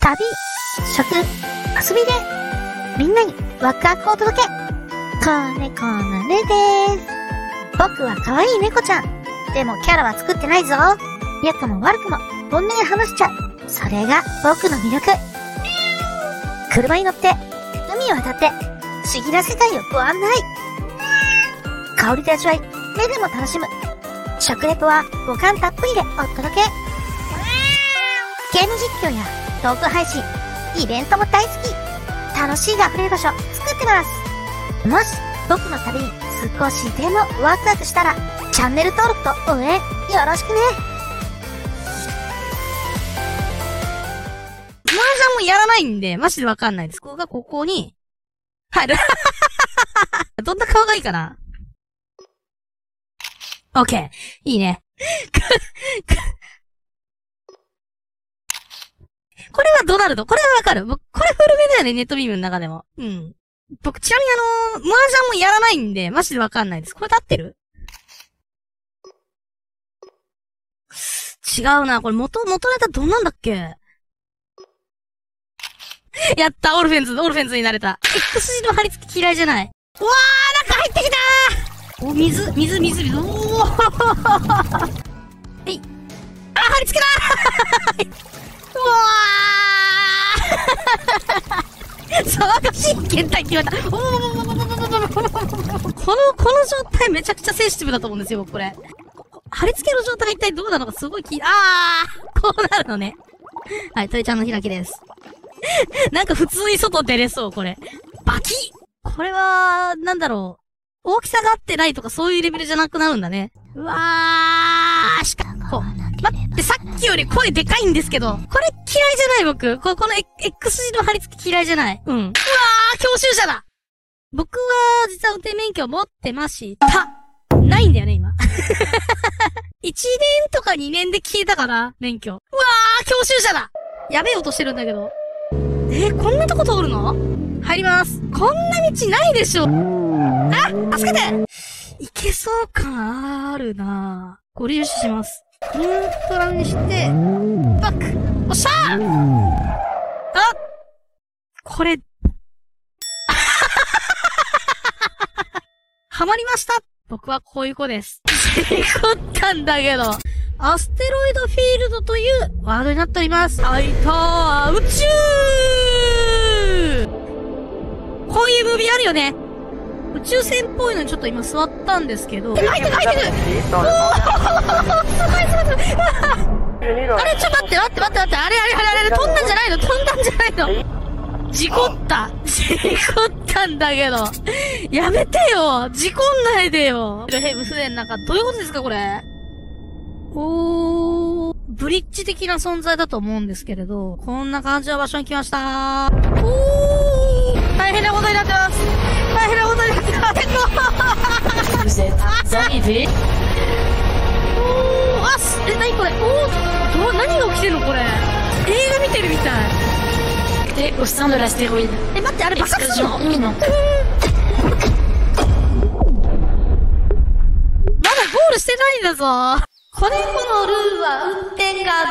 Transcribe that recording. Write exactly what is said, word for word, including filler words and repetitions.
旅、食、遊びで、みんなにワクワクをお届け。これこのねでーす。僕は可愛い猫ちゃん。でもキャラは作ってないぞ。良くも悪くも本音で話しちゃう。それが僕の魅力。車に乗って、海を渡って、不思議な世界をご案内。香りで味わい、目でも楽しむ。食レポは五感たっぷりでお届け。ゲーム実況やトーク配信、イベントも大好き。楽しいが溢れる場所作ってます。もし僕の旅に少しでもワクワクしたら、チャンネル登録と応援よろしくね。 麻雀もやらないんで、マジでわかんないです。ここがここに入る。どんな顔がいいかな。オッケー。いいね。これはドナルド。これはわかる。僕、これ古めだよね、ネットビームの中でも。うん。僕、ちなみにあのー、麻雀もやらないんで、マジでわかんないです。これで合ってる？違うな。これ元、元ネタどんなんだっけ？やった、オルフェンズ、オルフェンズになれた。X 字の貼り付き嫌いじゃない。うわー、中入ってきたー！お、水、水、水、水。おーはい。あ、貼り付けだーうわー騒がしい検体決まった。おーこの、この状態めちゃくちゃセンシティブだと思うんですよ、僕これ。貼り付けの状態が一体どうなのかすごい気、あーこうなるのね。はい、鳥ちゃんの開きです。なんか普通に外出れそう、これ。バキッこれは、なんだろう。大きさが合ってないとかそういうレベルじゃなくなるんだね。うわーしかも、待って、さっきより声でかいんですけど、これ嫌いじゃない僕。こ、この X 字の貼り付き嫌いじゃない。うん。うわー教習者だ僕は、実は運転免許を持ってました。ないんだよね、今。いちねんとかにねんで消えたかな、免許。うわー教習者だやべえ音してるんだけど。えー、こんなとこ通るの？入ります。こんな道ないでしょ。あ、助けていけそう感あるなぁ。ご利用します。ニュートラルにして、バックおっしゃーあこれ、はまりました僕はこういう子です。事故ったんだけど。アステロイドフィールドというワードになっております。あいたー宇宙こういうムービーあるよね。宇宙船っぽいのにちょっと今座ったんですけど。入ってる入ってるおーすごいすごいすごいあれちょっと待って待って待って待ってあれあれあれあれ飛んだんじゃないの飛んだんじゃないの事故った事故ったんだけどやめてよ事故んないでよヘブ船の中どういうことですかこれおー、ブリッジ的な存在だと思うんですけれど、こんな感じの場所に来ましたー。おー、大変なことになってます。大変なことになってます。おー、あ、え、なにこれおー、ど、何が起きてんのこれ。映画見てるみたい。 え、au sein de l'astéroïde。 え、待って、あれ爆発するの？まだゴールしてないんだぞ。子猫のルーは運転が